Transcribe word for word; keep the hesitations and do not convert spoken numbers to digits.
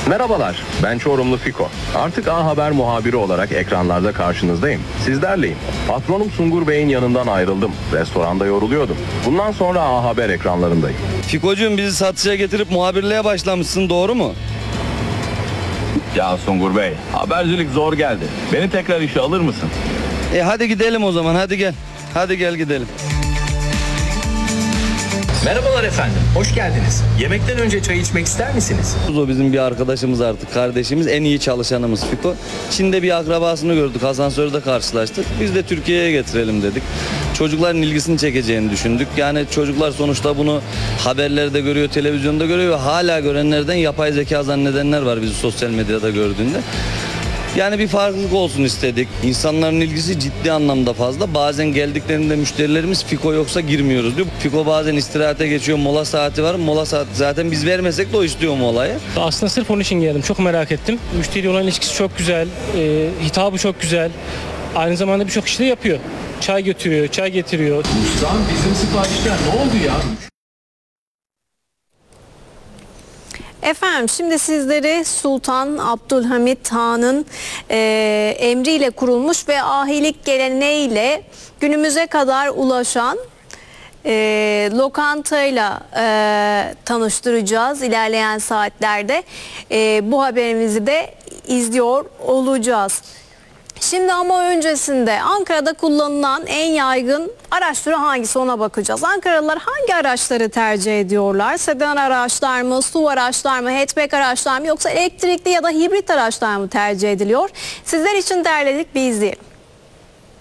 Merhabalar, ben Çorumlu Fiko. Artık A Haber muhabiri olarak ekranlarda karşınızdayım. Sizlerleyim. Patronum Sungur Bey'in yanından ayrıldım. Restoranda yoruluyordum. Bundan sonra A Haber ekranlarındayım. Fikocuğum, bizi satışa getirip muhabirliğe başlamışsın, doğru mu? Ya Sungur Bey, habercilik zor geldi. Beni tekrar işe alır mısın? E hadi gidelim o zaman, hadi gel. Hadi gel gidelim. Merhabalar efendim, hoş geldiniz. Yemekten önce çay içmek ister misiniz? O bizim bir arkadaşımız artık, kardeşimiz, en iyi çalışanımız Fiko. Çin'de bir akrabasını gördük, asansörde karşılaştık. Biz de Türkiye'ye getirelim dedik. Çocukların ilgisini çekeceğini düşündük. Yani çocuklar sonuçta bunu haberlerde görüyor, televizyonda görüyor ve hala görenlerden yapay zeka zannedenler var bizi sosyal medyada gördüğünde. Yani bir farklılık olsun istedik. İnsanların ilgisi ciddi anlamda fazla. Bazen geldiklerinde müşterilerimiz Fiko yoksa girmiyoruz diyor. Fiko bazen istirahate geçiyor, mola saati var. Mola saati zaten biz vermesek de o istiyor molayı. Aslında sırf onun için geldim. Çok merak ettim. Müşteriyle olan ilişkisi çok güzel. E, hitabı çok güzel. Aynı zamanda birçok işi de yapıyor. Çay götürüyor, çay getiriyor. Ustam, bizim siparişler ne oldu ya? Efendim, şimdi sizleri Sultan Abdülhamit Han'ın e, emriyle kurulmuş ve ahilik geleneğiyle günümüze kadar ulaşan e, lokantayla e, tanıştıracağız ilerleyen saatlerde. E, bu haberimizi de izliyor olacağız. Şimdi ama öncesinde Ankara'da kullanılan en yaygın araç türü hangisi, ona bakacağız. Ankaralılar hangi araçları tercih ediyorlar? Sedan araçlar mı, S U V araçlar mı, hatchback araçlar mı, yoksa elektrikli ya da hibrit araçlar mı tercih ediliyor? Sizler için derledik, bir izleyelim.